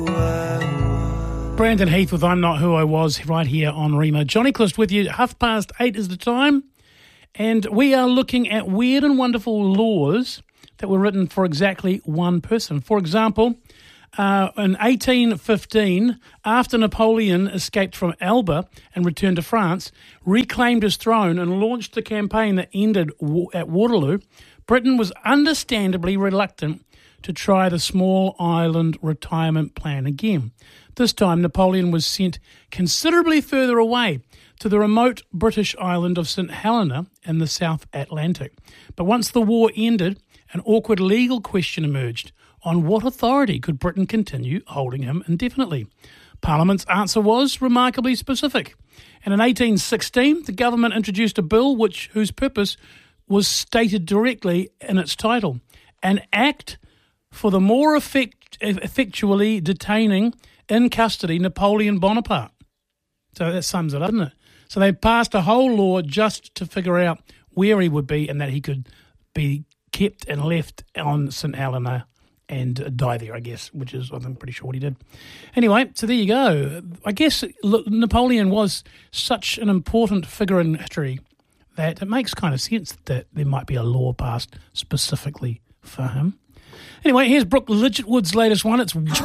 Brandon Heath with I'm Not Who I Was right here on Rima. Johnny Clist with you. 8:30 is the time. And we are looking at weird and wonderful laws that were written for exactly one person. For example, in 1815, after Napoleon escaped from Elba and returned to France, reclaimed his throne and launched the campaign that ended at Waterloo, Britain was understandably reluctant to try the small island retirement plan again. This time, Napoleon was sent considerably further away to the remote British island of St Helena in the South Atlantic. But once the war ended, an awkward legal question emerged. On what authority could Britain continue holding him indefinitely? Parliament's answer was remarkably specific. And in 1816, the government introduced a bill whose purpose was stated directly in its title: an act for the more effectually detaining in custody Napoleon Bonaparte. So that sums it up, doesn't it? So they passed a whole law just to figure out where he would be and that he could be kept and left on St Helena and die there, I guess, which is, I'm pretty sure what he did. Anyway, so there you go. I guess Napoleon was such an important figure in history that it makes kind of sense that there might be a law passed specifically for him. Anyway, here's Brooke Lidgetwood's latest one. It's